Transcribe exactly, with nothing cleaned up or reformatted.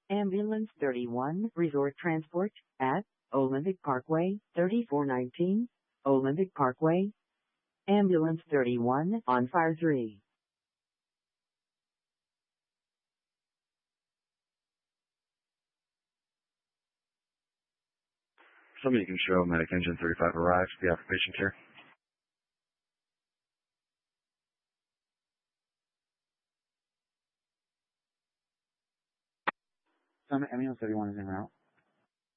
Ambulance thirty-one, Resort Transport, at Olympic Parkway, thirty-four nineteen, Olympic Parkway. Ambulance thirty-one, on fire three. Somebody can show medic engine thirty-five arrives to the after patient care. Summit ambulance thirty-one is en route.